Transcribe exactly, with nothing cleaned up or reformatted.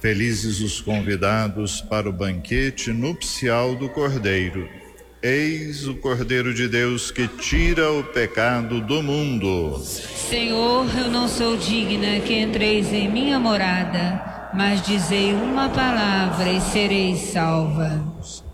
Felizes os convidados para o banquete nupcial do Cordeiro. Eis o Cordeiro de Deus que tira o pecado do mundo. Senhor, eu não sou digna que entreis em minha morada, mas dizei uma palavra e serei salva.